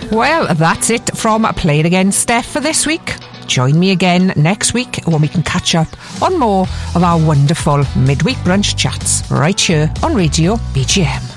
Well, that's it from Play It Again Steph for this week. Join me again next week when we can catch up on more of our wonderful midweek brunch chats right here on Radio BGM.